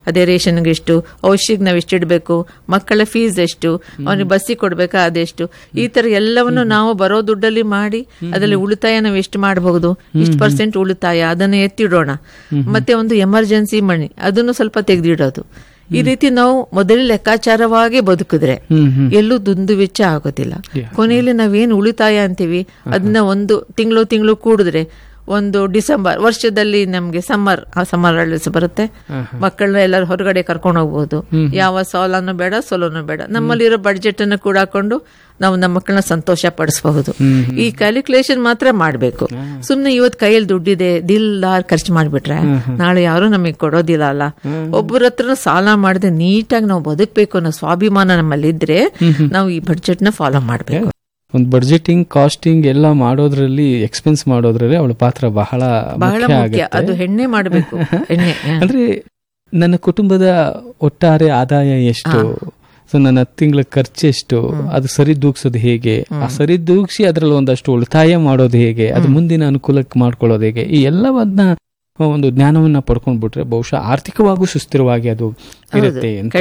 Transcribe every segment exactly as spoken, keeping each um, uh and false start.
ಅದೇ ರೇಷನ್ಗೆ ಎಷ್ಟು, ಔಷಧಿಗೆ ನಾವು ಎಷ್ಟು ಇಡಬೇಕು, ಮಕ್ಕಳ ಫೀಸ್ ಎಷ್ಟು, ಅವನಿಗೆ ಬಸ್ಸಿಗೆ ಕೊಡ್ಬೇಕಾ ಅದೆಷ್ಟು, ಈ ತರ ಎಲ್ಲವನ್ನು ನಾವು ಬರೋ ದುಡ್ಡಲ್ಲಿ ಮಾಡಿ ಅದರಲ್ಲಿ ಉಳಿತಾಯ ನಾವು ಎಷ್ಟು ಮಾಡಬಹುದು, ಇಷ್ಟು ಪರ್ಸೆಂಟ್ ಉಳಿತಾಯ ಅದನ್ನು ಎತ್ತಿಡೋಣ. ಮತ್ತೆ ಒಂದು ಎಮರ್ಜೆನ್ಸಿ ಮಣಿ ಅದನ್ನು ಸ್ವಲ್ಪ ತೆಗೆದಿಡೋದು. ಈ ರೀತಿ ನಾವು ಮೊದಲೇ ಲೆಕ್ಕಾಚಾರವಾಗಿ ಬದುಕಿದ್ರೆ ಎಲ್ಲೂ ದುಂದು ವೆಚ್ಚ ಆಗೋದಿಲ್ಲ. ಕೊನೆಯಲ್ಲಿ ನಾವೇನು ಉಳಿತಾಯ ಅಂತೀವಿ ಅದನ್ನ ಒಂದು ತಿಂಗಳು ತಿಂಗಳು ಕೂಡಿದ್ರೆ ಒಂದು ಡಿಸೆಂಬರ್ ವರ್ಷದಲ್ಲಿ ನಮ್ಗೆ ಸಮ್ಮರ್ ಸಮ್ಮರ್ ಹಾಲಿಡೇಸ್ ಬರುತ್ತೆ, ಮಕ್ಕಳನ್ನ ಎಲ್ಲರೂ ಹೊರಗಡೆ ಕರ್ಕೊಂಡು ಹೋಗ್ಬೋದು. ಯಾವ ಸಾಲನೂ ಬೇಡ ಸೋಲನೂ ಬೇಡ, ನಮ್ಮಲ್ಲಿರೋ ಬಡ್ಜೆಟ್ ಅನ್ನು ಕೂಡ ಹಾಕೊಂಡು ನಾವು ನಮ್ಮ ಮಕ್ಕಳನ್ನ ಸಂತೋಷ ಪಡಿಸಬಹುದು. ಈ ಕ್ಯಾಲ್ಕುಲೇಷನ್ ಮಾತ್ರ ಮಾಡಬೇಕು. ಸುಮ್ನೆ ಇವತ್ತು ಕೈಯಲ್ಲಿ ದುಡ್ಡಿದೆ ದಿಲ್ದಾರ್ ಖರ್ಚು ಮಾಡಿಬಿಟ್ರೆ ನಾಳೆ ಯಾರು ನಮಗೆ ಕೊಡೋದಿಲ್ಲ ಅಲ್ಲ. ಒಬ್ಬರ ಹತ್ರ ಸಾಲ ಮಾಡದೆ ನೀಟಾಗಿ ನಾವು ಬದುಕಬೇಕು ಅನ್ನೋ ಸ್ವಾಭಿಮಾನ ನಮ್ಮಲ್ಲಿ ಇದ್ರೆ ನಾವು ಈ ಬಡ್ಜೆಟ್ ನ ಫಾಲೋ ಮಾಡಬೇಕು. ಒಂದು ಬಡ್ಜೆಟಿಂಗ್ ಕಾಸ್ಟಿಂಗ್ ಎಲ್ಲ ಮಾಡೋದ್ರಲ್ಲಿ ಎಕ್ಸ್ಪೆನ್ಸ್ ಮಾಡೋದ್ರಲ್ಲಿ ಅವಳ ಪಾತ್ರ ಬಹಳ ಬಹಳ ಮುಖ್ಯ. ಅದು ಹೆಣ್ಣೆ ಮಾಡಬೇಕು. ಹೆಣ್ಣೆ ಅಂದ್ರೆ ನನ್ನ ಕುಟುಂಬದ ಒಟ್ಟಾರೆ ಆದಾಯ ಎಷ್ಟು, ಸೊ ನನ್ನ ತಿಂಗಳ ಖರ್ಚು ಎಷ್ಟು, ಅದು ಸರಿ ದೂಗ್ಸೋದು ಹೇಗೆ, ಆ ಸರಿ ದೂಗ್ಸಿ ಅದರಲ್ಲಿ ಒಂದಷ್ಟು ಉಳಿತಾಯ ಮಾಡೋದು ಹೇಗೆ, ಅದು ಮುಂದಿನ ಅನುಕೂಲಕ್ಕೆ ಮಾಡ್ಕೊಳ್ಳೋದು ಹೇಗೆ, ಈ ಎಲ್ಲವನ್ನ ಒಂದು ಜ್ಞಾನವನ್ನ ಪಡ್ಕೊಂಡ್ಬಿಟ್ರೆ ಬಹುಶಃ ಆರ್ಥಿಕವಾಗೂ ಸುಸ್ಥಿರವಾಗಿ ಅದು ಇರುತ್ತೆ ಅಂತ.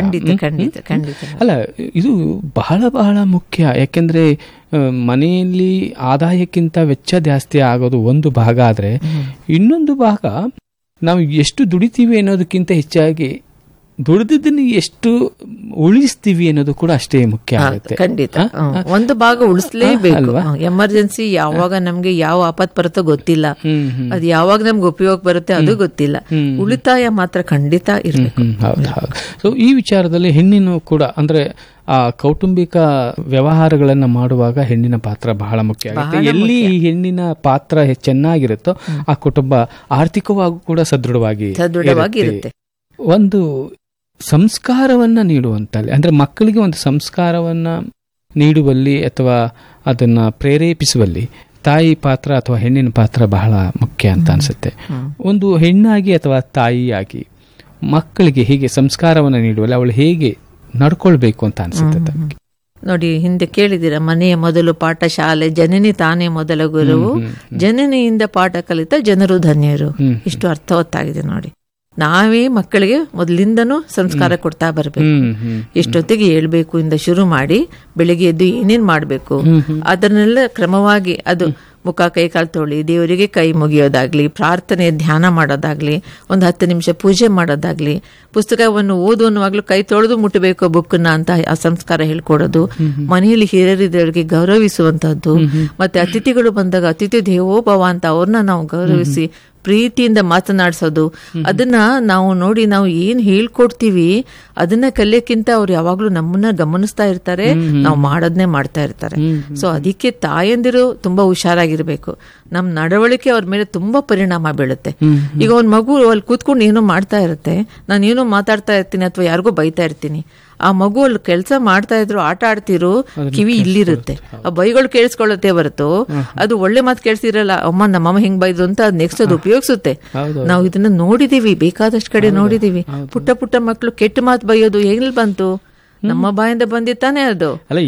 ಅಲ್ಲ, ಇದು ಬಹಳ ಬಹಳ ಮುಖ್ಯ. ಯಾಕೆಂದ್ರೆ ಮನೆಯಲ್ಲಿ ಆದಾಯಕ್ಕಿಂತ ವೆಚ್ಚ ಜಾಸ್ತಿ ಆಗೋದು ಒಂದು ಭಾಗ ಆದ್ರೆ, ಇನ್ನೊಂದು ಭಾಗ ನಾವು ಎಷ್ಟು ದುಡಿತೀವಿ ಅನ್ನೋದಕ್ಕಿಂತ ಹೆಚ್ಚಾಗಿ ದುಡಿದನ್ನ ಎಷ್ಟು ಉಳಿಸ್ತೀವಿ ಅನ್ನೋದು ಕೂಡ ಅಷ್ಟೇ ಮುಖ್ಯ ಆಗುತ್ತೆ. ಖಂಡಿತ ಒಂದು ಭಾಗ ಉಳಿಸ್ಲೇಬೇಕು. ಎಮರ್ಜೆನ್ಸಿ ಯಾವಾಗ ನಮ್ಗೆ ಯಾವ ಆಪತ್ ಬರುತ್ತೋ ಗೊತ್ತಿಲ್ಲ, ಅದು ಯಾವಾಗ ನಮ್ಗೆ ಉಪಯೋಗ ಬರುತ್ತೆ ಅದು ಗೊತ್ತಿಲ್ಲ. ಉಳಿತಾಯ ಮಾತ್ರ ಖಂಡಿತ ಇರಬೇಕು. ಹೌದು ಹೌದು. ಸೊ ಈ ವಿಚಾರದಲ್ಲಿ ಹೆಣ್ಣಿನ ಕೂಡ ಅಂದ್ರೆ ಆ ಕೌಟುಂಬಿಕ ವ್ಯವಹಾರಗಳನ್ನ ಮಾಡುವಾಗ ಹೆಣ್ಣಿನ ಪಾತ್ರ ಬಹಳ ಮುಖ್ಯ ಆಗುತ್ತೆ. ಎಲ್ಲಿ ಈ ಹೆಣ್ಣಿನ ಪಾತ್ರ ಚೆನ್ನಾಗಿರುತ್ತೋ ಆ ಕುಟುಂಬ ಆರ್ಥಿಕವಾಗೂ ಕೂಡ ಸದೃಢವಾಗಿ ಇರುತ್ತೆ. ಒಂದು ಸಂಸ್ಕಾರವನ್ನ ನೀಡುವಂತಲ್ಲಿ ಅಂದ್ರೆ ಮಕ್ಕಳಿಗೆ ಒಂದು ಸಂಸ್ಕಾರವನ್ನ ನೀಡುವಲ್ಲಿ ಅಥವಾ ಅದನ್ನ ಪ್ರೇರೇಪಿಸುವಲ್ಲಿ ತಾಯಿ ಪಾತ್ರ ಅಥವಾ ಹೆಣ್ಣಿನ ಪಾತ್ರ ಬಹಳ ಮುಖ್ಯ ಅಂತ ಅನ್ಸುತ್ತೆ. ಒಂದು ಹೆಣ್ಣಾಗಿ ಅಥವಾ ತಾಯಿಯಾಗಿ ಮಕ್ಕಳಿಗೆ ಹೀಗೆ ಸಂಸ್ಕಾರವನ್ನ ನೀಡುವಲ್ಲಿ ಅವಳು ಹೇಗೆ ನಡ್ಕೊಳ್ಬೇಕು ಅಂತ ಅನ್ಸುತ್ತೆ? ನೋಡಿ, ಹಿಂದೆ ಕೇಳಿದಿರ ಮನೆಯ ಮೊದಲು ಪಾಠ ಶಾಲೆ, ಜನನಿ ತಾನೇ ಮೊದಲ ಗುರುವು, ಜನನಿಯಿಂದ ಪಾಠ ಕಲಿತ ಜನರು ಧನ್ಯರು. ಇಷ್ಟು ಅರ್ಥವತ್ತಾಗಿದೆ ನೋಡಿ. ನಾವೇ ಮಕ್ಕಳಿಗೆ ಮೊದಲಿಂದನೂ ಸಂಸ್ಕಾರ ಕೊಡ್ತಾ ಬರ್ಬೇಕು. ಎಷ್ಟೊತ್ತಿಗೆ ಹೇಳ್ಬೇಕು ಇಂದ ಶುರು ಮಾಡಿ ಬೆಳಿಗ್ಗೆ ಎದ್ದು ಏನೇನ್ ಮಾಡ್ಬೇಕು ಅದನ್ನೆಲ್ಲ ಕ್ರಮವಾಗಿ, ಅದು ಮುಖ ಕೈ ಕಾಲು ತೊಳಿ, ದೇವರಿಗೆ ಕೈ ಮುಗಿಯೋದಾಗ್ಲಿ, ಪ್ರಾರ್ಥನೆ ಧ್ಯಾನ ಮಾಡೋದಾಗ್ಲಿ, ಒಂದು ಹತ್ತು ನಿಮಿಷ ಪೂಜೆ ಮಾಡೋದಾಗ್ಲಿ, ಪುಸ್ತಕವನ್ನು ಓದುವನ್ನುವಾಗ್ಲೂ ಕೈ ತೊಳೆದು ಮುಟ್ಟಬೇಕು ಬುಕ್ಕನ್ನ ಅಂತ ಆ ಸಂಸ್ಕಾರ ಹೇಳ್ಕೊಡೋದು, ಮನೆಯಲ್ಲಿ ಹಿರಿಯರಿದ್ದವರಿಗೆ ಗೌರವಿಸುವಂತಹದ್ದು, ಮತ್ತೆ ಅತಿಥಿಗಳು ಬಂದಾಗ ಅತಿಥಿ ದೇವೋಭವ ಅಂತ ಅವ್ರನ್ನ ನಾವು ಗೌರವಿಸಿ ಪ್ರೀತಿಯಿಂದ ಮಾತನಾಡಿಸೋದು. ಅದನ್ನ ನಾವು ನೋಡಿ ನಾವು ಏನ್ ಹೇಳ್ಕೊಡ್ತೀವಿ ಅದನ್ನ ಕಲಿಯಕ್ಕಿಂತ ಅವ್ರು ಯಾವಾಗ್ಲೂ ನಮ್ಮನ್ನ ಗಮನಿಸ್ತಾ ಇರ್ತಾರೆ, ನಾವು ಮಾಡೋದನ್ನೇ ಮಾಡ್ತಾ ಇರ್ತಾರೆ. ಸೊ ಅದಕ್ಕೆ ತಾಯಂದಿರು ತುಂಬಾ ಹುಷಾರಾಗಿರ್ಬೇಕು. ನಮ್ ನಡವಳಿಕೆ ಅವ್ರ ಮೇಲೆ ತುಂಬಾ ಪರಿಣಾಮ ಬೀಳುತ್ತೆ. ಈಗ ಒಂದ್ ಮಗು ಅಲ್ಲಿ ಕೂತ್ಕೊಂಡು ಏನೋ ಮಾಡ್ತಾ ಇರುತ್ತೆ, ನಾನು ಏನೋ ಮಾತಾಡ್ತಾ ಇರ್ತೀನಿ ಅಥವಾ ಯಾರಿಗೋ ಬೈತಾ ಇರ್ತೀನಿ, ಆ ಮಗು ಅಲ್ಲಿ ಕೆಲಸ ಮಾಡ್ತಾ ಇದ್ರು ಆಟ ಆಡ್ತಿರೋ ಕಿವಿ ಇಲ್ಲಿರುತ್ತೆ, ಆ ಬೈಗಳು ಕೇಳಿಸ್ಕೊಳ್ಳುತ್ತೆ ಹೊರತು ಅದು ಒಳ್ಳೆ ಮಾತು ಕೇಳಿಸಿರಲ್ಲ. ಅಮ್ಮ ನಮ್ಮಮ್ಮ ಹಿಂಗ್ ಬೈದ್ರು ಅಂತ ಅದ್ ನೆಕ್ಸ್ಟ್ ಅದು ಉಪಯೋಗಿಸುತ್ತೆ. ನಾವು ಇದನ್ನ ನೋಡಿದೀವಿ, ಬೇಕಾದಷ್ಟು ಕಡೆ ನೋಡಿದೀವಿ. ಪುಟ್ಟ ಪುಟ್ಟ ಮಕ್ಕಳು ಕೆಟ್ಟ ಮಾತು ಬೈಯೋದು ಹೇಗಿಲ್ ಬಂತು, ನಮ್ಮ ಬಾಯಿಂದ ಬಂದಿತ್ತಾನೆ ಅದು,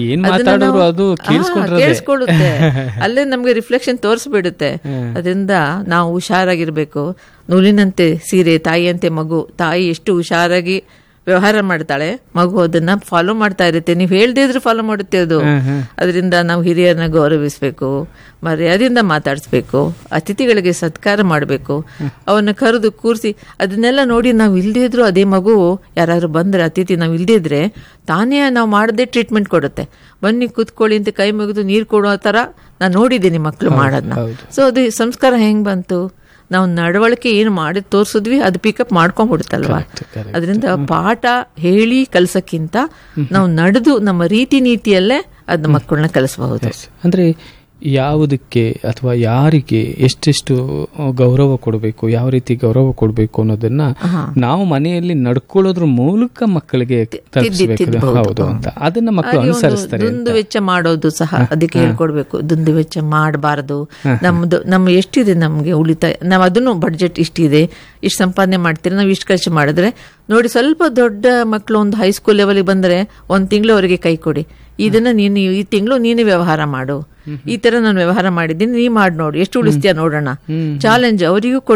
ಕೇಳಿಸ್ಕೊಳ್ಳುತ್ತೆ, ಅಲ್ಲೇ ನಮ್ಗೆ ರಿಫ್ಲೆಕ್ಷನ್ ತೋರಿಸ್ಬಿಡುತ್ತೆ. ಅದರಿಂದ ನಾವು ಹುಷಾರಾಗಿರ್ಬೇಕು. ನೂಲಿನಂತೆ ಸೀರೆ, ತಾಯಿಯಂತೆ ಮಗು. ತಾಯಿ ಎಷ್ಟು ಹುಷಾರಾಗಿ ವ್ಯವಹಾರ ಮಾಡ್ತಾಳೆ, ಮಗು ಅದನ್ನ ಫಾಲೋ ಮಾಡ್ತಾ ಇರುತ್ತೆ. ನೀವು ಹೇಳ್ದೇ ಇದ್ರು ಫಾಲೋ ಮಾಡುತ್ತೆ ಅದು. ಅದರಿಂದ ನಾವು ಹಿರಿಯರನ್ನ ಗೌರವಿಸ್ಬೇಕು, ಮರ್ಯಾದೆಯಿಂದ ಮಾತಾಡಿಸ್ಬೇಕು, ಅತಿಥಿಗಳಿಗೆ ಸತ್ಕಾರ ಮಾಡಬೇಕು, ಅವನ್ನ ಕರೆದು ಕೂರಿಸಿ. ಅದನ್ನೆಲ್ಲ ನೋಡಿ ನಾವು ಇಲ್ದೇ ಇದ್ರು ಅದೇ ಮಗು ಯಾರು ಬಂದ್ರೆ ಅತಿಥಿ ನಾವು ಇಲ್ದೇ ಇದ್ರೆ ತಾನೇ ನಾವು ಮಾಡದೆ ಟ್ರೀಟ್ಮೆಂಟ್ ಕೊಡುತ್ತೆ. ಬನ್ನಿ ಕೂತ್ಕೊಳ್ಳಿ ಅಂತ ಕೈ ಮುಗಿದು ನೀರು ಕೊಡೋ ತರ ನಾನು ನೋಡಿದ್ದೀನಿ ಮಕ್ಕಳು ಮಾಡೋದನ್ನ. ಸೊ ಅದು ಸಂಸ್ಕಾರ ಹೆಂಗ್ ಬಂತು? ನಾವು ನಡವಳಿಕೆ ಏನು ಮಾಡಿ ತೋರ್ಸಿದ್ವಿ ಅದು ಪಿಕಪ್ ಮಾಡ್ಕೊಂಡ್ಬಿಡುತ್ತಲ್ವಾ. ಅದರಿಂದ ಪಾಠ ಹೇಳಿ ಕಲ್ಸಕ್ಕಿಂತ ನಾವು ನಡೆದು ನಮ್ಮ ರೀತಿ ನೀತಿಯಲ್ಲೇ ಅದನ್ನ ಮಕ್ಕಳನ್ನ ಕಲಿಸಬಹುದು. ಅಂದ್ರೆ ಯಾವುದಕ್ಕೆ ಅಥವಾ ಯಾರಿಗೆ ಎಷ್ಟೆಷ್ಟು ಗೌರವ ಕೊಡಬೇಕು, ಯಾವ ರೀತಿ ಗೌರವ ಕೊಡಬೇಕು ಅನ್ನೋದನ್ನ ನಾವು ಮನೆಯಲ್ಲಿ ನಡ್ಕೊಳ್ಳೋದ್ರ ಮೂಲಕ ಮಕ್ಕಳಿಗೆ ಹೌದು ಅಂತ ಅದನ್ನ ಮಕ್ಕಳು ಅನುಸರಿಸ್ತಾರೆ. ದುಂದು ವೆಚ್ಚ ಮಾಡೋದು ಸಹ ಅದಕ್ಕೆ ಹೇಳ್ಕೊಡ್ಬೇಕು. ದುಂದು ವೆಚ್ಚ ಮಾಡಬಾರದು. ನಮ್ದು ನಮ್ಮ ಎಷ್ಟಿದೆ ನಮ್ಗೆ ಉಳಿತಾಯ, ನಾವ್ ಅದನ್ನು ಬಡ್ಜೆಟ್ ಇಷ್ಟಿದೆ, ಇಷ್ಟು ಸಂಪಾದನೆ ಮಾಡ್ತೀರಿ, ನಾವು ಇಷ್ಟು ಖರ್ಚು ಮಾಡಿದ್ರೆ ನೋಡಿ. ಸ್ವಲ್ಪ ದೊಡ್ಡ ಮಕ್ಕಳು ಒಂದು ಹೈಸ್ಕೂಲ್ ಲೆವೆಲ್ಗೆ ಬಂದ್ರೆ ಒಂದ್ ತಿಂಗಳು ಅವರಿಗೆ ಕೈ ಕೊಡಿ, ಇದನ್ನ ನೀನು ಈ ತಿಂಗಳು ನೀನು ವ್ಯವಹಾರ ಮಾಡು, ಈ ತರ ನಾನು ವ್ಯವಹಾರ ಮಾಡಿದ್ದೀನಿ, ನೀ ಮಾಡಿ ನೋಡು ಎಷ್ಟು ಉಳಿಸ್ತೀಯ ನೋಡೋಣ. ಚಾಲೆಂಜ್ ಅವರಿಗೂ ಕೊಡಿ.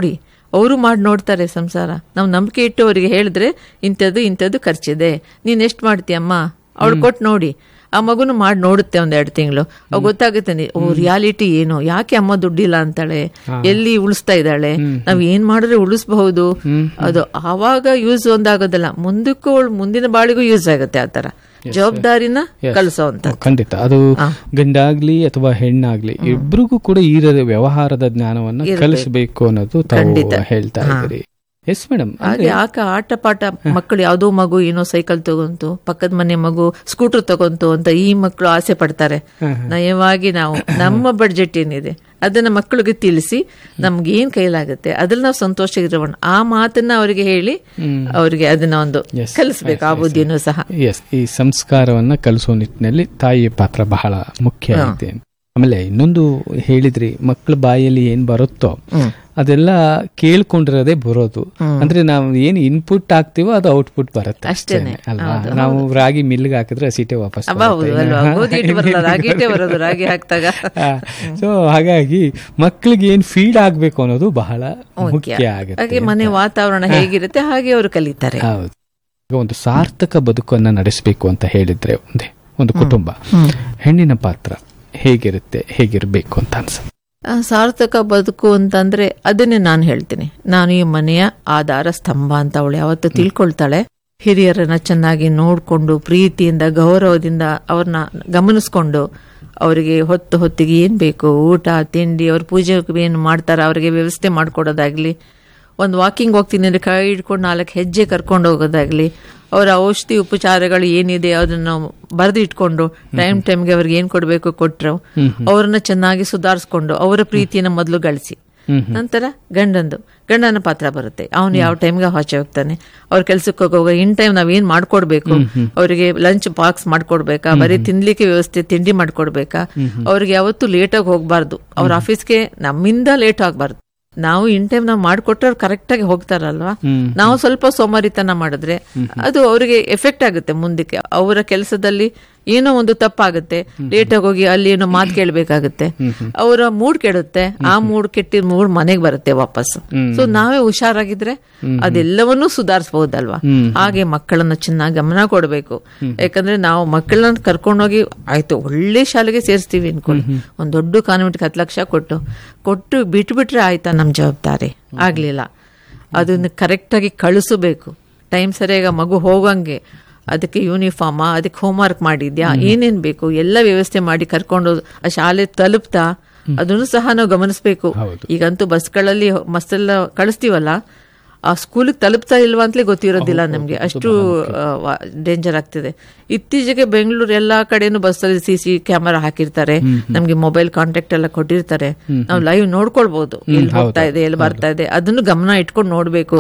ಅವರು ಮಾಡಿ ನೋಡ್ತಾರೆ ಸಂಸಾರ. ನಾವು ನಂಬಿಕೆ ಇಟ್ಟು ಅವರಿಗೆ ಹೇಳಿದ್ರೆ ಇಂಥದ್ದು ಇಂಥದ್ದು ಖರ್ಚಿದೆ, ನೀನ್ ಎಷ್ಟು ಮಾಡ್ತೀಯಮ್ಮ, ಅವಳು ಕೊಟ್ಟು ನೋಡಿ. ಆ ಮಗುನು ಮಾಡಿ ನೋಡುತ್ತೆ ಒಂದ್ ಎರಡು ತಿಂಗಳು, ಅವ್ ಗೊತ್ತಾಗುತ್ತೆ ಓ ರಿಯಾಲಿಟಿ ಏನು, ಯಾಕೆ ಅಮ್ಮ ದುಡ್ಡಿಲ್ಲ ಅಂತಾಳೆ, ಎಲ್ಲಿ ಉಳಿಸ್ತಾ ಇದ್ದಾಳೆ, ನಾವ್ ಏನ್ ಮಾಡಿದ್ರೆ ಉಳಿಸಬಹುದು. ಅದು ಆವಾಗ ಯೂಸ್ ಒಂದಾಗೋದಲ್ಲ, ಮುಂದಕ್ಕೂ ಮುಂದಿನ ಬಾಳಿಗೂ ಯೂಸ್ ಆಗುತ್ತೆ. ಆತರ ಜವಾಬ್ದಾರಿನ ಕಲಿಸೋಂತ. ಖಂಡಿತ ಅದು ಗಂಡಾಗ್ಲಿ ಅಥವಾ ಹೆಣ್ಣಾಗ್ಲಿ ಇಬ್ರಿಗೂ ಕೂಡ ಈ ವ್ಯವಹಾರದ ಜ್ಞಾನವನ್ನ ಕಲಿಸಬೇಕು ಅನ್ನೋದು ತಾವು ಹೇಳ್ತಾ ಇದ್ದೀರಿ. Yes madam. ಹಾಗೆ ಆಕ ಆಟ ಪಾಠ ಮಕ್ಕಳು ಯಾವ್ದೋ ಮಗು ಏನೋ ಸೈಕಲ್ ತಗೊಂತು, ಪಕ್ಕದ ಮನೆ ಮಗು ಸ್ಕೂಟರ್ ತಗೊಂತು ಅಂತ ಈ ಮಕ್ಕಳು ಆಸೆ ಪಡ್ತಾರೆ. ನಯವಾಗಿ ನಾವು ನಮ್ಮ ಬಡ್ಜೆಟ್ ಏನಿದೆ ಅದನ್ನ ಮಕ್ಕಳಿಗೆ ತಿಳಿಸಿ ನಮ್ಗೆ ಏನ್ ಕೈಲಾಗುತ್ತೆ ಅದ್ರಲ್ಲಿ ನಾವು ಸಂತೋಷ ಇರೋಣ, ಆ ಮಾತನ್ನ ಅವರಿಗೆ ಹೇಳಿ ಅವರಿಗೆ ಅದನ್ನ ಒಂದು ಕಲಿಸ್ಬೇಕು, ಆ ಬುದ್ಧಿನೂ ಸಹ. ಎಸ್, ಈ ಸಂಸ್ಕಾರವನ್ನ ಕಲಿಸೋ ನಿಟ್ಟಿನಲ್ಲಿ ತಾಯಿಯ ಪಾತ್ರ ಬಹಳ ಮುಖ್ಯ ಆಗಿದೆ. ಆಮೇಲೆ ಇನ್ನೊಂದು ಹೇಳಿದ್ರಿ, ಮಕ್ಕಳ ಬಾಯಲ್ಲಿ ಏನ್ ಬರುತ್ತೋ ಅದೆಲ್ಲ ಕೇಳ್ಕೊಂಡಿರೋದೇ ಬರೋದು. ಅಂದ್ರೆ ನಾವು ಏನ್ ಇನ್ಪುಟ್ ಹಾಕ್ತಿವೋ ಅದು ಔಟ್ಪುಟ್ ಬರುತ್ತೆ ಅಷ್ಟೇನೆ ಅಲ್ವಾ. ನಾವು ರಾಗಿ ಮಿಲ್ಗೆ ಹಾಕಿದ್ರೆ ಸೀಟೆ ವಾಪಸ್. ಸೊ ಹಾಗಾಗಿ ಮಕ್ಕಳಿಗೆ ಏನ್ ಫೀಡ್ ಆಗ್ಬೇಕು ಅನ್ನೋದು ಬಹಳ ಮುಖ್ಯ ಆಗುತ್ತೆ. ಮನೆ ವಾತಾವರಣ ಹೇಗಿರುತ್ತೆ ಹಾಗೆ ಅವರು ಕಲಿತಾರೆ. ಹೌದು. ಒಂದು ಸಾರ್ಥಕ ಬದುಕನ್ನ ನಡೆಸಬೇಕು ಅಂತ ಹೇಳಿದ್ರೆ ಒಂದೇ ಒಂದು ಕುಟುಂಬ, ಹೆಣ್ಣಿನ ಪಾತ್ರ ಹೇಗಿರುತ್ತೆ, ಹೇಗಿರ್ಬೇಕು ಅಂತ ಅನ್ಸುತ್ತೆ? ಸಾರ್ಥಕ ಬದುಕು ಅಂತಂದ್ರೆ ಅದನ್ನೇ ನಾನು ಹೇಳ್ತೀನಿ. ನಾನು ಈ ಮನೆಯ ಆಧಾರ ಸ್ತಂಭ ಅಂತ ಅವಳು ಯಾವತ್ತು ತಿಳ್ಕೊಳ್ತಾಳೆ. ಹಿರಿಯರನ್ನ ಚೆನ್ನಾಗಿ ನೋಡ್ಕೊಂಡು ಪ್ರೀತಿಯಿಂದ ಗೌರವದಿಂದ ಅವ್ರನ್ನ ಗಮನಿಸ್ಕೊಂಡು ಅವರಿಗೆ ಹೊತ್ತು ಹೊತ್ತಿಗೆ ಏನ್ ಬೇಕು ಊಟ ತಿಂಡಿ, ಅವ್ರ ಪೂಜೆ ಏನು ಮಾಡ್ತಾರ ಅವ್ರಿಗೆ ವ್ಯವಸ್ಥೆ ಮಾಡ್ಕೊಡೋದಾಗ್ಲಿ, ಒಂದು ವಾಕಿಂಗ್ ಹೋಗ್ತೀನಿ ಅಂದ್ರೆ ಕೈ ಹಿಡ್ಕೊಂಡು ನಾಲ್ಕು ಹೆಜ್ಜೆ ಕರ್ಕೊಂಡು ಹೋಗೋದಾಗ್ಲಿ, ಅವರ ಔಷಧಿ ಉಪಚಾರಗಳು ಏನಿದೆ ಅದನ್ನ ಬರೆದು ಇಟ್ಕೊಂಡು ಟೈಮ್ ಟೈಮ್ಗೆ ಅವ್ರಿಗೆ ಏನ್ ಕೊಡ್ಬೇಕು ಕೊಟ್ರು, ಅವ್ರನ್ನ ಚೆನ್ನಾಗಿ ಸುಧಾರಿಸ್ಕೊಂಡು ಅವರ ಪ್ರೀತಿಯನ್ನ ಮೊದಲು ಗಳಿಸಿ, ನಂತರ ಗಂಡಂದು ಗಂಡನ ಪಾತ್ರ ಬರುತ್ತೆ. ಅವನು ಯಾವ ಟೈಮ್ಗೆ ಆಚೆ ಹೋಗ್ತಾನೆ, ಅವ್ರ ಕೆಲ್ಸಕ್ಕೆ ಹೋಗುವಾಗ ಇನ್ ಟೈಮ್ ನಾವ್ ಏನ್ ಮಾಡ್ಕೊಡ್ಬೇಕು, ಅವರಿಗೆ ಲಂಚ್ ಬಾಕ್ಸ್ ಮಾಡ್ಕೊಡ್ಬೇಕಾ, ಬರೀ ತಿನ್ಲಿಕ್ಕೆ ವ್ಯವಸ್ಥೆ ತಿಂಡಿ ಮಾಡ್ಕೊಡ್ಬೇಕಾ, ಅವ್ರಿಗೆ ಯಾವತ್ತೂ ಲೇಟಾಗಿ ಹೋಗ್ಬಾರ್ದು, ಅವ್ರ ಆಫೀಸ್ಗೆ ನಮ್ಮಿಂದ ಲೇಟ್ ಆಗ್ಬಾರ್ದು. ನಾವು ಇನ್ ಟೈಮ್ ನಾವು ಮಾಡಿಕೊಟ್ರೆ ಅವ್ರು ಕರೆಕ್ಟ್ ಆಗಿ ಹೋಗ್ತಾರಲ್ವಾ. ನಾವು ಸ್ವಲ್ಪ ಸೋಮಾರಿತನ ಮಾಡಿದ್ರೆ ಅದು ಅವರಿಗೆ ಎಫೆಕ್ಟ್ ಆಗುತ್ತೆ ಮುಂದಕ್ಕೆ. ಅವರ ಕೆಲಸದಲ್ಲಿ ಏನೋ ಒಂದು ತಪ್ಪಾಗುತ್ತೆ, ಲೇಟಾಗಿ ಹೋಗಿ ಅಲ್ಲಿ ಏನೋ ಮಾತು ಕೇಳಬೇಕಾಗುತ್ತೆ, ಅವರ ಮೂಡ್ ಕೆಡುತ್ತೆ, ಆ ಮೂಡ್ ಕೆಟ್ಟಿ ಮೂಡ್ ಮನೆಗೆ ಬರುತ್ತೆ ವಾಪಸ್. ಸೊ ನಾವೇ ಹುಷಾರಾಗಿದ್ರೆ ಅದೆಲ್ಲವನ್ನೂ ಸುಧಾರಿಸಬಹುದಲ್ವಾ. ಹಾಗೆ ಮಕ್ಕಳನ್ನ ಚೆನ್ನಾಗಿ ಗಮನ ಕೊಡಬೇಕು. ಯಾಕಂದ್ರೆ ನಾವು ಮಕ್ಕಳನ್ನ ಕರ್ಕೊಂಡೋಗಿ ಆಯ್ತು ಒಳ್ಳೆ ಶಾಲೆಗೆ ಸೇರಿಸ್ತೀವಿ ಅನ್ಕೊಳ್ಳಿ, ಒಂದ್ ದೊಡ್ಡ ಕಾನ್ವೆಂಟ್ಗೆ ಹತ್ತು ಲಕ್ಷ ಕೊಟ್ಟು ಕೊಟ್ಟು ಬಿಟ್ಬಿಟ್ರೆ ಆಯ್ತಾ ನಮ್ ಜವಾಬ್ದಾರಿ ಆಗ್ಲಿಲ್ಲ. ಅದನ್ನ ಕರೆಕ್ಟ್ ಆಗಿ ಕಳಿಸಬೇಕು, ಟೈಮ್ ಸರಿಯಾಗಿ ಮಗು ಹೋಗಂಗೆ, ಅದಕ್ಕೆ ಯೂನಿಫಾರ್ಮ, ಅದಕ್ಕೆ ಹೋಮ್ ವರ್ಕ್ ಮಾಡಿದ್ಯಾ, ಏನೇನ್ ಬೇಕು ಎಲ್ಲ ವ್ಯವಸ್ಥೆ ಮಾಡಿ ಕರ್ಕೊಂಡು ಆ ಶಾಲೆ ತಲುಪ್ತಾ ಅದನ್ನು ಸಹ ನಾವು ಗಮನಿಸಬೇಕು. ಈಗಂತೂ ಬಸ್ಗಳಲ್ಲಿ ಮಸ್ತೆಲ್ಲ ಕಳಿಸ್ತೀವಲ್ಲ, ಆ ಸ್ಕೂಲಿಗೆ ತಲುಪ್ತಾ ಇಲ್ವಾ ಅಂತಲೇ ಗೊತ್ತಿರೋದಿಲ್ಲ ನಮ್ಗೆ, ಅಷ್ಟು ಡೇಂಜರ್ ಆಗ್ತಿದೆ. ಇತ್ತೀಚೆಗೆ ಬೆಂಗಳೂರು ಎಲ್ಲಾ ಕಡೆನೂ ಬಸ್ಸಲ್ಲಿ ಸಿ ಸಿ ಕ್ಯಾಮರಾ ಹಾಕಿರ್ತಾರೆ, ನಮ್ಗೆ ಮೊಬೈಲ್ ಕಾಂಟ್ಯಾಕ್ಟ್ ಎಲ್ಲ ಕೊಟ್ಟಿರ್ತಾರೆ, ನಾವು ಲೈವ್ ನೋಡ್ಕೊಳ್ಬಹುದು ಎಲ್ಲಿ ಹೋಗ್ತಾ ಇದೆ ಎಲ್ಲಿ ಬರ್ತಾ ಇದೆ, ಅದನ್ನು ಗಮನ ಇಟ್ಕೊಂಡು ನೋಡ್ಬೇಕು.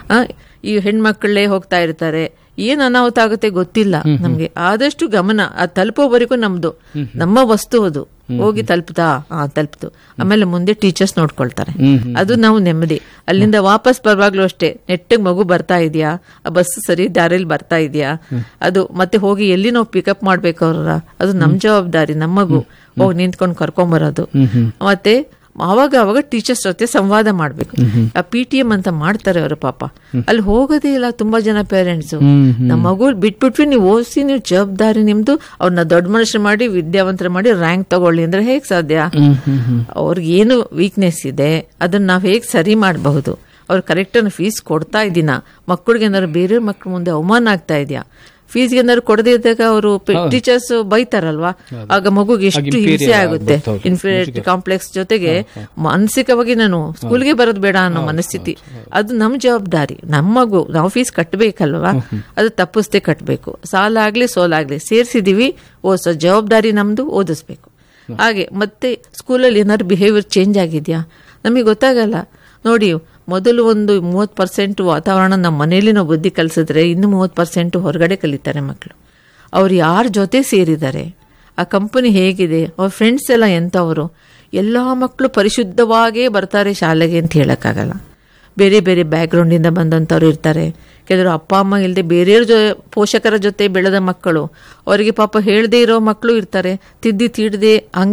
ಈ ಹೆಣ್ಮಕ್ಳೇ ಹೋಗ್ತಾ ಇರ್ತಾರೆ, ಏನ್ ಅನಾಹುತ ಆಗುತ್ತೆ ಗೊತ್ತಿಲ್ಲ ನಮ್ಗೆ. ಆದಷ್ಟು ಗಮನ ಆ ತಲುಪೋವರೆಗೂ ನಮ್ದು ನಮ್ಮ ವಸ್ತು ಅದು ಹೋಗಿ ತಲುಪ್ತಾ ಆ ತಲುಪ್ತು, ಆಮೇಲೆ ಮುಂದೆ ಟೀಚರ್ಸ್ ನೋಡ್ಕೊಳ್ತಾರೆ, ಅದು ನಾವು ನೆಮ್ಮದಿ. ಅಲ್ಲಿಂದ ವಾಪಸ್ ಬರುವಾಗ್ಲೂ ಅಷ್ಟೇ, ನೆಟ್ಟಿಗೆ ಮಗು ಬರ್ತಾ ಇದೆಯಾ, ಆ ಬಸ್ ಸರಿ ದಾರಿಯಲ್ಲಿ ಬರ್ತಾ ಇದೆಯಾ, ಅದು ಮತ್ತೆ ಹೋಗಿ ಎಲ್ಲಿ ನಾವು ಪಿಕಪ್ ಮಾಡ್ಬೇಕು ಅವ್ರ, ಅದು ನಮ್ ಜವಾಬ್ದಾರಿ. ನಮ್ಮ ಮಗು ಹೋಗಿ ನಿಂತ್ಕೊಂಡು ಕರ್ಕೊಂಬರೋದು, ಮತ್ತೆ ಅವಾಗ ಅವಾಗ ಟೀಚರ್ಸ್ ಜೊತೆ ಸಂವಾದ ಮಾಡ್ಬೇಕು. ಆ ಪಿ ಟಿ ಎಂ ಅಂತ ಮಾಡ್ತಾರೆ ಅವರು, ಪಾಪ ಅಲ್ಲಿ ಹೋಗೋದೇ ಇಲ್ಲ ತುಂಬಾ ಜನ ಪೇರೆಂಟ್ಸ್. ನಮ್ಮ ಮಗು ಬಿಟ್ಬಿಟ್ವಿ, ನೀವು ಓದಿಸಿ, ನೀವು ಜವಾಬ್ದಾರಿ ನಿಮ್ದು, ಅವ್ರನ್ನ ದೊಡ್ಡ ಮನುಷ್ಯರು ಮಾಡಿ ವಿದ್ಯಾವಂತರ ಮಾಡಿ ರ್ಯಾಂಕ್ ತಗೊಳ್ಳಿ ಅಂದ್ರೆ ಹೇಗ್ ಸಾಧ್ಯ? ಅವ್ರಿಗೆ ಏನು ವೀಕ್ನೆಸ್ ಇದೆ ಅದನ್ನ ನಾವ್ ಹೇಗ್ ಸರಿ ಮಾಡಬಹುದು? ಅವ್ರು ಕರೆಕ್ಟ್ ಅನ್ನ ಫೀಸ್ ಕೊಡ್ತಾ ಇದ್ದೀನ, ಮಕ್ಕಳಿಗೆ ಏನಾದ್ರು ಬೇರೆ ಮಕ್ಳ ಮುಂದೆ ಅವಮಾನ ಆಗ್ತಾ ಇದೆಯಾ? ಫೀಸ್ಗೆ ಏನಾದ್ರು ಕೊಡದೇ ಇದ್ದಾಗ ಅವರು ಟೀಚರ್ಸ್ ಬೈತಾರಲ್ವಾ, ಆಗ ಮಗುಗೆ ಎಷ್ಟು ಹಿಂಸೆ ಆಗುತ್ತೆ. ಇನ್ಫೀರಿಯಾರಿಟಿ ಕಾಂಪ್ಲೆಕ್ಸ್ ಜೊತೆಗೆ ಮಾನಸಿಕವಾಗಿ ನಾನು ಸ್ಕೂಲ್ಗೆ ಬರೋದು ಬೇಡ ಅನ್ನೋ ಮನಸ್ಥಿತಿ. ಅದು ನಮ್ ಜವಾಬ್ದಾರಿ. ನಮ್ಮ ಮಗು ನಾವು ಫೀಸ್ ಕಟ್ಟಬೇಕಲ್ವಾ, ಅದು ತಪ್ಪಿಸ್ದೆ ಕಟ್ಟಬೇಕು. ಸಾಲ ಆಗ್ಲಿ ಸೋಲಾಗ್ಲಿ ಸೇರ್ಸಿದೀವಿ, ಓದಿಸೋ ಜವಾಬ್ದಾರಿ ನಮ್ದು, ಓದಿಸ್ಬೇಕು. ಹಾಗೆ ಮತ್ತೆ ಸ್ಕೂಲಲ್ಲಿ ಏನಾದ್ರು ಬಿಹೇವಿಯರ್ ಚೇಂಜ್ ಆಗಿದ್ಯಾ ನಮಗೆ ಗೊತ್ತಾಗಲ್ಲ ನೋಡಿ. ಮೊದಲು ಒಂದು ಮೂವತ್ತು ಪರ್ಸೆಂಟ್ ವಾತಾವರಣ ನಮ್ಮ ಮನೆಯಲ್ಲಿ ನಾವು ಬುದ್ಧಿ ಕಲಿಸಿದ್ರೆ, ಇನ್ನು ಮೂವತ್ತು ಪರ್ಸೆಂಟ್ ಹೊರಗಡೆ ಕಲಿತಾರೆ ಮಕ್ಕಳು. ಅವ್ರು ಯಾರ ಜೊತೆ ಸೇರಿದ್ದಾರೆ, ಆ ಕಂಪನಿ ಹೇಗಿದೆ, ಅವ್ರ ಫ್ರೆಂಡ್ಸ್ ಎಲ್ಲ ಎಂಥವರು. ಎಲ್ಲ ಮಕ್ಕಳು ಪರಿಶುದ್ಧವಾಗೇ ಬರ್ತಾರೆ ಶಾಲೆಗೆ ಅಂತ ಹೇಳಕ್ಕಾಗಲ್ಲ. ಬೇರೆ ಬೇರೆ ಬ್ಯಾಕ್ಗ್ರೌಂಡಿಂದ ಬಂದಂಥವ್ರು ಇರ್ತಾರೆ. ಕೆಲವರು ಅಪ್ಪ ಅಮ್ಮ ಇಲ್ಲದೆ ಬೇರೆಯವ್ರ ಜೊ ಪೋಷಕರ ಜೊತೆ ಬೆಳೆದ ಮಕ್ಕಳು, ಅವರಿಗೆ ಪಾಪ ಹೇಳದೇ ಇರೋ ಮಕ್ಕಳು ಇರ್ತಾರೆ. ತಿದ್ದಿ ತೀಡದೆ ಹಂಗೆ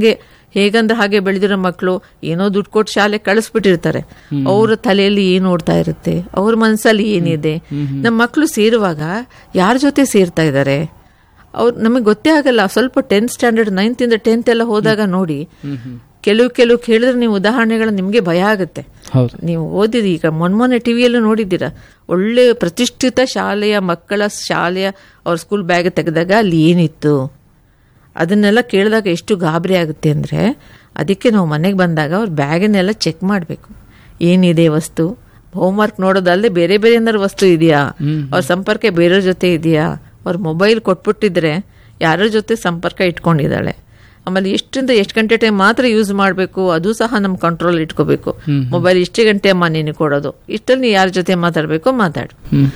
ಹೇಗಂದ್ರೆ ಹಾಗೆ ಬೆಳೆದಿರೋ ಮಕ್ಕಳು ಏನೋ ದುಡ್ಡು ಕೊಟ್ಟು ಶಾಲೆ ಕಳಿಸ್ಬಿಟ್ಟಿರ್ತಾರೆ. ಅವ್ರ ತಲೆಯಲ್ಲಿ ಏನ್ ಓಡ್ತಾ ಇರುತ್ತೆ, ಅವ್ರ ಮನಸ್ಸಲ್ಲಿ ಏನಿದೆ. ನಮ್ಮ ಮಕ್ಕಳು ಸೇರುವಾಗ ಯಾರ ಜೊತೆ ಸೇರ್ತಾ ಇದ್ದಾರೆ ಅವ್ರು ನಮಗೆ ಗೊತ್ತೇ ಆಗಲ್ಲ. ಸ್ವಲ್ಪ ಟೆಂತ್ ಸ್ಟ್ಯಾಂಡರ್ಡ್ ನೈನ್ತ್ ಇಂದ ಟೆಂತ್ ಎಲ್ಲ ಹೋದಾಗ ನೋಡಿ, ಕೆಲವು ಕೆಲವು ಕೇಳಿದ್ರೆ ನೀವು ಉದಾಹರಣೆಗಳು ನಿಮ್ಗೆ ಭಯ ಆಗುತ್ತೆ. ನೀವು ಓದಿರಿ, ಈಗ ಮೊನ್ನೆ ಟಿವಿಯಲ್ಲೂ ನೋಡಿದ್ದೀರಾ, ಒಳ್ಳೆ ಪ್ರತಿಷ್ಠಿತ ಶಾಲೆಯ ಮಕ್ಕಳ ಶಾಲೆಯ ಅವ್ರ ಸ್ಕೂಲ್ ಬ್ಯಾಗ್ ತೆಗೆದಾಗ ಅಲ್ಲಿ ಏನಿತ್ತು ಅದನ್ನೆಲ್ಲ ಕೇಳಿದಾಗ ಎಷ್ಟು ಗಾಬರಿ ಆಗುತ್ತೆ ಅಂದರೆ, ಅದಕ್ಕೆ ನಾವು ಮನೆಗೆ ಬಂದಾಗ ಅವ್ರ ಬ್ಯಾಗನ್ನೆಲ್ಲ ಚೆಕ್ ಮಾಡಬೇಕು, ಏನಿದೆ ವಸ್ತು. ಹೋಮ್ವರ್ಕ್ ನೋಡೋದಲ್ಲದೆ ಬೇರೆ ಬೇರೆ ಏನಾದ್ರು ವಸ್ತು ಇದೆಯಾ, ಅವ್ರ ಸಂಪರ್ಕ ಬೇರೆಯವ್ರ ಜೊತೆ ಇದೆಯಾ, ಅವ್ರ ಮೊಬೈಲ್ ಕೊಟ್ಬಿಟ್ಟಿದ್ರೆ ಯಾರ ಜೊತೆ ಸಂಪರ್ಕ ಇಟ್ಕೊಂಡಿದ್ದಾಳೆ, ಆಮೇಲೆ ಎಷ್ಟರಿಂದ ಎಷ್ಟು ಗಂಟೆ ಟೈಮ್ ಮಾತ್ರ ಯೂಸ್ ಮಾಡಬೇಕು ಅದು ಸಹ ನಮ್ಮ ಕಂಟ್ರೋಲ್ ಇಟ್ಕೋಬೇಕು. ಮೊಬೈಲ್ ಇಷ್ಟೇ ಗಂಟೆ ಅಮ್ಮ ನೀನು ಕೊಡೋದು, ಇಷ್ಟಲ್ಲಿ ನೀ ಯಾರ ಜೊತೆ ಮಾತಾಡಬೇಕು ಮಾತಾಡು.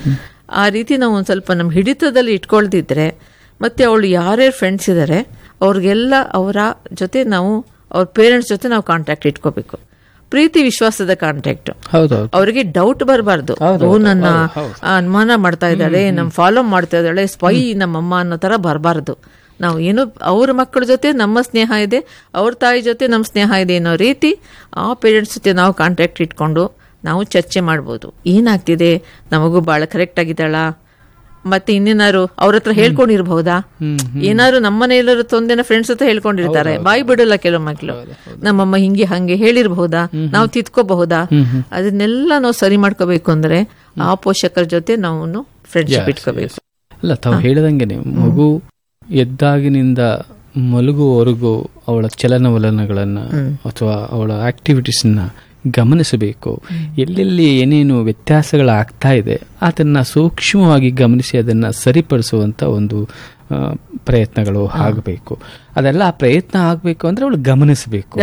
ಆ ರೀತಿ ನಾವು ಒಂದು ಸ್ವಲ್ಪ ನಮ್ಮ ಹಿಡಿತದಲ್ಲಿ ಇಟ್ಕೊಳ್ದಿದ್ರೆ, ಮತ್ತೆ ಅವಳು ಯಾರ್ಯಾರು ಫ್ರೆಂಡ್ಸ್ ಇದ್ದಾರೆ ಅವ್ರಿಗೆಲ್ಲ ಅವರ ಜೊತೆ ನಾವು ಅವ್ರ ಪೇರೆಂಟ್ಸ್ ಜೊತೆ ನಾವು ಕಾಂಟ್ಯಾಕ್ಟ್ ಇಟ್ಕೋಬೇಕು. ಪ್ರೀತಿ ವಿಶ್ವಾಸದ ಕಾಂಟ್ಯಾಕ್ಟ್. ಅವರಿಗೆ ಡೌಟ್ ಬರಬಾರ್ದು, ಓ ನನ್ನ ಅನುಮಾನ ಮಾಡ್ತಾ ಇದ್ದಾಳೆ, ನಮ್ ಫಾಲೋ ಮಾಡ್ತಾ ಇದ್ದಾಳೆ, ಸ್ಪೈ ನಮ್ಮಮ್ಮ ಅನ್ನೋ ತರ ಬರಬಾರ್ದು. ನಾವು ಏನು ಅವ್ರ ಮಕ್ಕಳ ಜೊತೆ ನಮ್ಮ ಸ್ನೇಹ ಇದೆ, ಅವ್ರ ತಾಯಿ ಜೊತೆ ನಮ್ಮ ಸ್ನೇಹ ಇದೆ ಅನ್ನೋ ರೀತಿ ಆ ಪೇರೆಂಟ್ಸ್ ಜೊತೆ ನಾವು ಕಾಂಟ್ಯಾಕ್ಟ್ ಇಟ್ಕೊಂಡು ನಾವು ಚರ್ಚೆ ಮಾಡ್ಬೋದು. ಏನಾಗ್ತಿದೆ, ನಮಗೂ ಭಾಳ ಕರೆಕ್ಟ್ ಆಗಿದ್ದಾಳ, ಮತ್ತೆ ಇನ್ನೇನಾರು ಅವ್ರ ಹತ್ರ ಹೇಳ್ಕೊಂಡಿರ್ಬಹುದಾ, ಏನಾದ್ರು ನಮ್ಮನೆ ಎಲ್ಲರೂ ತೊಂದೆನ ಫ್ರೆಂಡ್ಸ್ ಹತ್ರ ಹೇಳ್ಕೊಂಡಿರ್ತಾರೆ, ಬಾಯಿ ಬಿಡಲ್ಲ ಕೆಲವು ಮಕ್ಕಳು, ನಮ್ಮಮ್ಮ ಹಿಂಗೆ ಹಂಗೆ ಹೇಳಿರ್ಬಹುದಾ, ನಾವು ತಿದ್ಕೋಬಹುದಾ, ಅದನ್ನೆಲ್ಲ ನಾವು ಸರಿ ಮಾಡ್ಕೋಬೇಕು ಅಂದ್ರೆ ಆ ಪೋಷಕರ ಜೊತೆ ನಾವು ಫ್ರೆಂಡ್ಶಿಪ್ ಇಟ್ಕೋಬೇಕು. ಅಲ್ಲ, ತಾವು ಹೇಳಿದಂಗೆ ಮಗು ಎದ್ದಾಗಿನಿಂದ ಮಲಗುವವರೆಗೂ ಅವಳ ಚಲನವಲನಗಳನ್ನ ಅಥವಾ ಅವಳ ಆಕ್ಟಿವಿಟೀಸ್ನ ಗಮನಿಸಬೇಕು. ಎಲ್ಲೆಲ್ಲಿ ಏನೇನು ವ್ಯತ್ಯಾಸಗಳಾಗ್ತಾ ಇದೆ ಅದನ್ನ ಸೂಕ್ಷ್ಮವಾಗಿ ಗಮನಿಸಿ ಅದನ್ನ ಸರಿಪಡಿಸುವಂತ ಒಂದು ಪ್ರಯತ್ನಗಳು ಆಗಬೇಕು. ಅದೆಲ್ಲ ಆ ಪ್ರಯತ್ನ ಆಗ್ಬೇಕು ಅಂದ್ರೆ ಅವಳು ಗಮನಿಸಬೇಕು.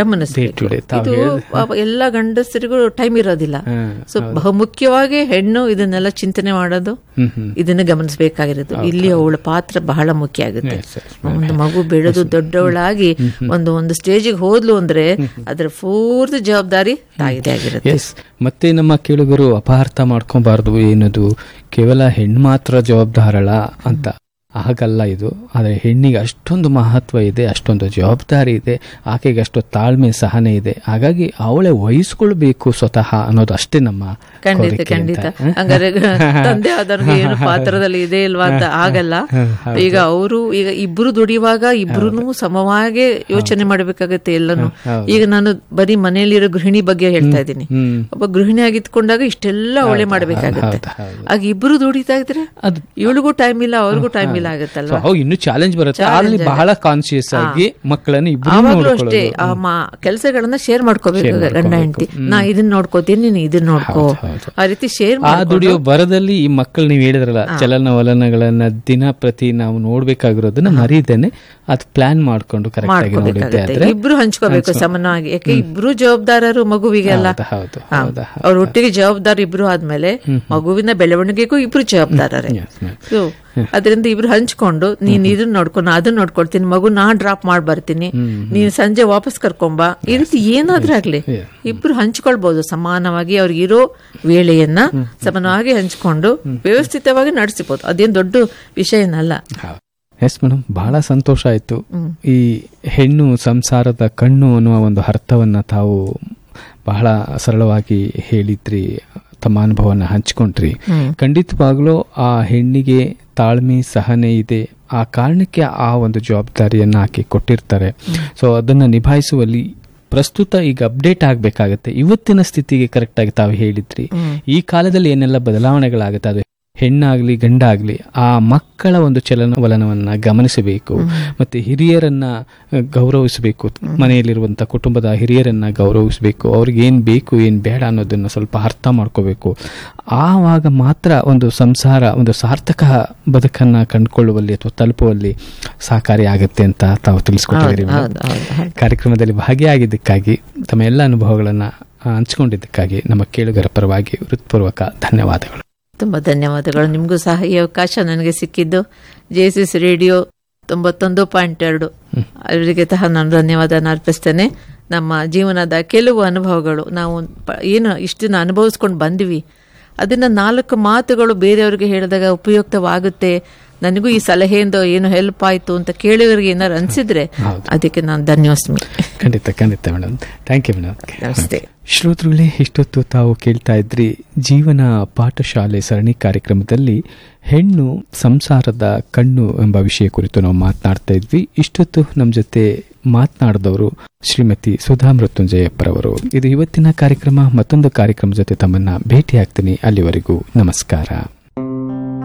ಎಲ್ಲ ಗಂಡಸರಿಗೂ ಟೈಮ್ ಇರೋದಿಲ್ಲ. ಸೊ ಬಹುಮುಖ್ಯವಾಗಿ ಹೆಣ್ಣು ಇದನ್ನೆಲ್ಲ ಚಿಂತನೆ ಮಾಡೋದು, ಇದನ್ನ ಗಮನಿಸಬೇಕಾಗಿರೋದು. ಇಲ್ಲಿ ಅವಳ ಪಾತ್ರ ಬಹಳ ಮುಖ್ಯ ಆಗುತ್ತೆ. ಒಂದು ಮಗು ಬೆಳೆದು ದೊಡ್ಡವಳಾಗಿ ಒಂದು ಒಂದು ಸ್ಟೇಜಿಗೆ ಹೋದ್ಲು ಅಂದ್ರೆ ಅದರ ಪೂರ್ತಿ ಜವಾಬ್ದಾರಿ ತಾಯಿದೇ ಆಗಿರುತ್ತೆ. ಮತ್ತೆ ನಮ್ಮ ಕೇಳುಗರು ಅಪಾರ್ಥ ಮಾಡ್ಕೊಬಾರ್ದು, ಏನದು ಕೇವಲ ಹೆಣ್ಣು ಮಾತ್ರ ಜವಾಬ್ದಾರಳ ಅಂತ. ಹಾಗಲ್ಲ ಇದು. ಆದರೆ ಹೆಣ್ಣಿಗೆ ಅಷ್ಟೊಂದು ಮಹತ್ವ ಇದೆ, ಅಷ್ಟೊಂದು ಜವಾಬ್ದಾರಿ ಇದೆ, ಆಕೆಗೆ ಅಷ್ಟು ತಾಳ್ಮೆ ಸಹನೆ ಇದೆ. ಹಾಗಾಗಿ ಅವಳೇ ವಹಿಸ್ಕೊಳ್ಬೇಕು ಸ್ವತಃ ಅನ್ನೋದು ಅಷ್ಟೇ ನಮ್ಮ ಖಂಡಿತ ಖಂಡಿತ. ಹಂಗಾರೆ ತಂದೆ ಆದವ್ರಿಗೆ ಏನು ಪಾತ್ರದಲ್ಲಿ ಇದೆ ಇಲ್ವಾ ಅಂತ ಆಗಲ್ಲ. ಈಗ ಅವರು ಈಗ ಇಬ್ರು ದುಡಿಯುವಾಗ ಇಬ್ರು ಸಮವಾಗಿ ಯೋಚನೆ ಮಾಡಬೇಕಾಗತ್ತೆ ಎಲ್ಲಾನು. ಈಗ ನಾನು ಬರೀ ಮನೆಯಲ್ಲಿರೋ ಗೃಹಿಣಿ ಬಗ್ಗೆ ಹೇಳ್ತಾ ಇದ್ದೀನಿ. ಒಬ್ಬ ಗೃಹಿಣಿ ಆಗಿತ್ಕೊಂಡಾಗ ಇಷ್ಟೆಲ್ಲ ಅವಳೇ ಮಾಡಬೇಕಾಗತ್ತೆ. ಆಗ ಇಬ್ರು ದುಡಿತಾ ಇದ್ರೆ ಇವಳಿಗೂ ಟೈಮ್ ಇಲ್ಲ, ಅವ್ರಿಗೂ ಟೈಮ್ ಇಲ್ಲ ಆಗುತ್ತಲ್ವಾ. ಇನ್ನು ಚಾಲೆಂಜ್ ಬರುತ್ತೆ. ಅಲ್ಲಿ ಬಹಳ ಕಾನ್ಶಿಯಸ್ ಆಗಿ ಮಕ್ಕಳನ್ನ ಆವಾಗಲೂ ಅಷ್ಟೇ ಕೆಲಸಗಳನ್ನ ಶೇರ್ ಮಾಡ್ಕೋಬೇಕು ಗಂಡ ಹೆಂಡತಿ. ನಾ ಇದನ್ನ ನೋಡ್ಕೋತೀನಿ, ನೀನು ಇದನ್ನ ನೋಡ್ಕೋ, ಆ ರೀತಿ ಶೇರ್ ಆ ದುಡಿಯೋ ಬರದಲ್ಲಿ ಈ ಮಕ್ಕಳು ನೀವು ಹೇಳಿದ್ರಲ್ಲ ಚಲನವಲನಗಳನ್ನ ದಿನ ಪ್ರತಿ ನಾವು ನೋಡ್ಬೇಕಾಗಿರೋದನ್ನ ಮರೀದೇನೆ ಅದು ಪ್ಲಾನ್ ಮಾಡ್ಕೊಂಡು ಕರೆಕ್ಟ್ ಆಗಿ ಇಬ್ರು ಹಂಚ್ಕೋಬೇಕು ಸಮಾನವಾಗಿ. ಯಾಕೆ ಇಬ್ರು ಜವಾಬ್ದಾರರು ಮಗುವಿಗೆಲ್ಲ. ಅವ್ರ ಒಟ್ಟಿಗೆ ಜವಾಬ್ದಾರಿ ಇಬ್ರು ಆದ್ಮೇಲೆ ಮಗುವಿನ ಬೆಳವಣಿಗೆಗೂ ಇಬ್ರು ಜವಾಬ್ದಾರರೇ. ಅದರಿಂದ ಇಬ್ರು ಹಂಚ್ಕೊಂಡು ನೀನ್ ಇದನ್ನ ನೋಡ್ಕೊಂಡು ಅದನ್ನ ನೋಡ್ಕೊಳ್ತೀನಿ, ಮಗು ನಾ ಡ್ರಾಪ್ ಮಾಡಿ ಬರ್ತೀನಿ, ನೀನ್ ಸಂಜೆ ವಾಪಸ್ ಕರ್ಕೊಂಬ, ಈ ರೀತಿ ಏನಾದ್ರೂ ಆಗ್ಲಿ ಇಬ್ರು ಹಂಚ್ಕೊಳ್ಬಹುದು ಸಮಾನವಾಗಿ. ಅವ್ರಿಗಿರೋ ವೇಳೆಯನ್ನ ಸಮಾನವಾಗಿ ಹಂಚ್ಕೊಂಡು ವ್ಯವಸ್ಥಿತವಾಗಿ ನಡೆಸಬಹುದು. ಅದೇನ್ ದೊಡ್ಡ ವಿಷಯ ಏನಲ್ಲ. ಎಸ್ ಮೇಡಮ್, ಬಹಳ ಸಂತೋಷ ಆಯ್ತು. ಈ ಹೆಣ್ಣು ಸಂಸಾರದ ಕಣ್ಣು ಅನ್ನುವ ಒಂದು ಅರ್ಥವನ್ನ ತಾವು ಬಹಳ ಸರಳವಾಗಿ ಹೇಳಿದ್ರಿ, ತಮ್ಮ ಅನುಭವನ ಹಂಚ್ಕೊಂಡ್ರಿ. ಖಂಡಿತವಾಗ್ಲೂ ಆ ಹೆಣ್ಣಿಗೆ ತಾಳ್ಮೆ ಸಹನೆ ಇದೆ, ಆ ಕಾರಣಕ್ಕೆ ಆ ಒಂದು ಜವಾಬ್ದಾರಿಯನ್ನ ಆಕೆ ಕೊಟ್ಟಿರ್ತಾರೆ. ಸೊ ಅದನ್ನ ನಿಭಾಯಿಸುವಲ್ಲಿ ಪ್ರಸ್ತುತ ಈಗ ಅಪ್ಡೇಟ್ ಆಗ್ಬೇಕಾಗತ್ತೆ ಇವತ್ತಿನ ಸ್ಥಿತಿಗೆ. ಕರೆಕ್ಟ್ ಆಗಿ ತಾವು ಹೇಳಿದ್ರಿ, ಈ ಕಾಲದಲ್ಲಿ ಏನೆಲ್ಲ ಬದಲಾವಣೆಗಳಾಗುತ್ತೆ, ಅದು ಹೆಣ್ಣಾಗ್ಲಿ ಗಂಡಾಗ್ಲಿ ಆ ಮಕ್ಕಳ ಒಂದು ಚಲನವಲನವನ್ನ ಗಮನಿಸಬೇಕು. ಮತ್ತೆ ಹಿರಿಯರನ್ನ ಗೌರವಿಸಬೇಕು, ಮನೆಯಲ್ಲಿರುವಂತ ಕುಟುಂಬದ ಹಿರಿಯರನ್ನ ಗೌರವಿಸಬೇಕು. ಅವ್ರಿಗೆ ಏನ್ ಬೇಕು ಏನ್ ಬೇಡ ಅನ್ನೋದನ್ನ ಸ್ವಲ್ಪ ಅರ್ಥ ಮಾಡ್ಕೋಬೇಕು. ಆವಾಗ ಮಾತ್ರ ಒಂದು ಸಂಸಾರ ಒಂದು ಸಾರ್ಥಕ ಬದುಕನ್ನ ಕಂಡುಕೊಳ್ಳುವಲ್ಲಿ ಅಥವಾ ತಲುಪುವಲ್ಲಿ ಸಹಕಾರಿ ಆಗುತ್ತೆ ಅಂತ ತಾವು ತಿಳಿಸ್ಕೊಟ್ಟಿದ್ದೀರಿ. ಕಾರ್ಯಕ್ರಮದಲ್ಲಿ ಭಾಗಿಯಾಗಿದ್ದಕ್ಕಾಗಿ, ತಮ್ಮ ಎಲ್ಲ ಅನುಭವಗಳನ್ನ ಹಂಚಿಕೊಂಡಿದ್ದಕ್ಕಾಗಿ ನಮ್ಮ ಕೇಳುಗರ ಪರವಾಗಿ ಹೃತ್ಪೂರ್ವಕ ಧನ್ಯವಾದಗಳು. ತುಂಬಾ ಧನ್ಯವಾದಗಳು. ನಿಮಗೂ ಸಹ ಈ ಅವಕಾಶ ನನಗೆ ಸಿಕ್ಕಿದ್ದು ಜೆಎಸ್ಎಸ್ ರೇಡಿಯೋ ತೊಂಬತ್ತೊಂದು ಪಾಯಿಂಟ್ ಎರಡು ಅವರಿಗೆ ಸಹ ನಾನು ಧನ್ಯವಾದ ಅರ್ಪಿಸ್ತೇನೆ. ನಮ್ಮ ಜೀವನದ ಕೆಲವು ಅನುಭವಗಳು ನಾವು ಏನು ಇಷ್ಟು ದಿನ ಅನುಭವಿಸ್ಕೊಂಡು ಬಂದ್ವಿ, ಅದನ್ನ ನಾಲ್ಕು ಮಾತುಗಳು ಬೇರೆಯವ್ರಿಗೆ ಹೇಳಿದಾಗ ಉಪಯುಕ್ತವಾಗುತ್ತೆ, ನನಗೂ ಈ ಸಲಹೆಯಿಂದ ಏನು ಹೆಲ್ಪ್ ಆಯ್ತು ಅಂತ ಕೇಳಿದವರಿಗೆ ಏನಾರು ಅನ್ಸಿದ್ರೆ ಅದಕ್ಕೆ ನಾನು ಧನ್ಯೋಸ್ಮಿ. ಖಂಡಿತ ಖಂಡಿತ ಮೇಡಮ್, ಥ್ಯಾಂಕ್ ಯು ಮೇಡಮ್. ನಮಸ್ತೆ. ಶ್ರೋತೃಗಳೇ, ಇಷ್ಟೊತ್ತು ತಾವು ಕೇಳ್ತಾ ಇದ್ರಿ ಜೀವನ ಪಾಠಶಾಲೆ ಸರಣಿ ಕಾರ್ಯಕ್ರಮದಲ್ಲಿ ಹೆಣ್ಣು ಸಂಸಾರದ ಕಣ್ಣು ಎಂಬ ವಿಷಯ ಕುರಿತು ನಾವು ಮಾತನಾಡ್ತಾ ಇದ್ವಿ. ಇಷ್ಟೊತ್ತು ನಮ್ಮ ಜೊತೆ ಮಾತನಾಡಿದವರು ಶ್ರೀಮತಿ ಸುಧಾ ಮೃತ್ಯುಂಜಯಪ್ಪರವರು. ಇದು ಇವತ್ತಿನ ಕಾರ್ಯಕ್ರಮ. ಮತ್ತೊಂದು ಕಾರ್ಯಕ್ರಮ ಜೊತೆ ತಮ್ಮನ್ನ ಭೇಟಿ ಆಗ್ತೀನಿ. ಅಲ್ಲಿವರೆಗೂ ನಮಸ್ಕಾರ.